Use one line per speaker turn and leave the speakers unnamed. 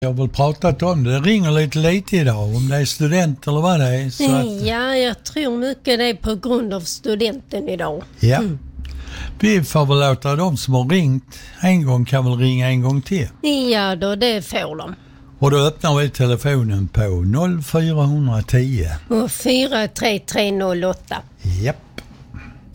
Jag har väl pratat om det. Det ringer lite idag om det är student eller vad det är. Så att...
Ja, jag tror mycket det är på grund av studenten idag.
Ja. Vi får väl låta de som har ringt en gång kan väl ringa en gång till.
Ja då, det får de.
Och då öppnar vi telefonen på 0410
och 43308.
Japp.